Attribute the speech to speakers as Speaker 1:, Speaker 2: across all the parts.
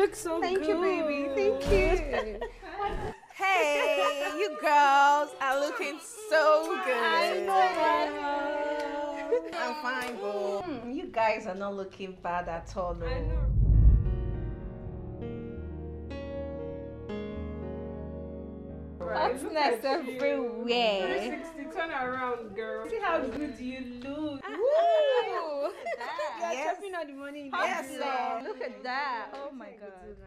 Speaker 1: look so good.
Speaker 2: Thank you, baby. Thank you. Hey, you girls are looking so good.
Speaker 1: I know.
Speaker 2: I'm fine, bro. You guys are not looking bad at all.
Speaker 1: I know.
Speaker 2: Fatness everywhere.
Speaker 1: 360, turn around, girl. See how good you look.
Speaker 2: Ooh.
Speaker 1: You're
Speaker 2: Yes.
Speaker 1: chopping all the money in
Speaker 2: Yes,
Speaker 1: the
Speaker 2: sir.
Speaker 3: Look at that. Oh my god.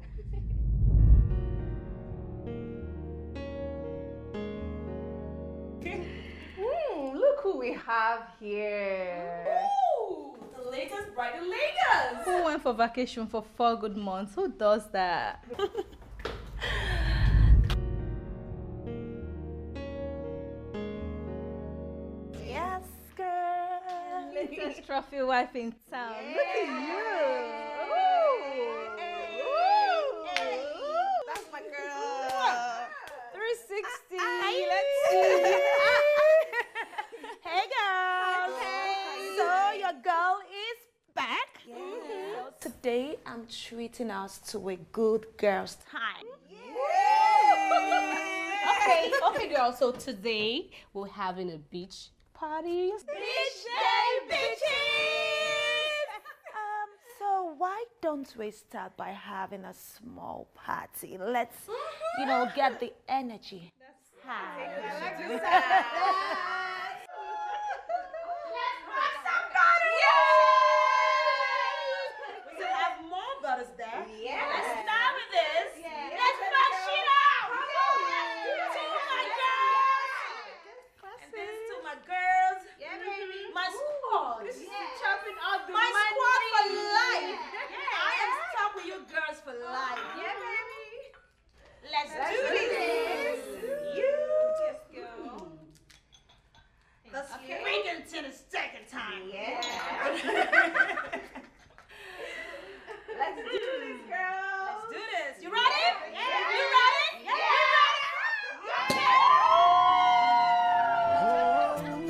Speaker 2: Look who we have here.
Speaker 4: Ooh, the latest bridal Lagos.
Speaker 3: Who went for vacation for 4 good months? Who does that?
Speaker 2: Yes, girl.
Speaker 3: Latest trophy wife in town. Look at you.
Speaker 2: That's my girl.
Speaker 3: 360.
Speaker 2: Let's see.
Speaker 3: Hey girl.
Speaker 2: Hey.
Speaker 3: So your girl is back.
Speaker 4: Today I'm treating us to a good girl's time.
Speaker 3: Okay, girl. So today we're having a beach party.
Speaker 4: Beach day, bitches! So why don't we start by having a small party? Let's, get the energy high. We have more brothers there.
Speaker 2: Yeah.
Speaker 4: Let's start with this. Let's rock shit out. To my girls. And this to my girls.
Speaker 2: Yeah, baby.
Speaker 4: My squad.
Speaker 1: Chopping all the
Speaker 4: My
Speaker 1: money.
Speaker 4: squad for life. I am stuck with you girls for life.
Speaker 2: Yeah, baby.
Speaker 4: Let's do
Speaker 2: do
Speaker 4: this.
Speaker 2: this.
Speaker 4: You.
Speaker 2: Yes, girl.
Speaker 4: Let's bring it to the second time.
Speaker 2: Yeah. Let's do